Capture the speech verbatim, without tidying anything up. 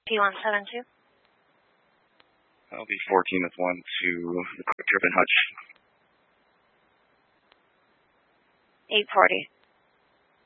P one seven two. That'll be fourteen with one to the quick trip and hutch. eight forty.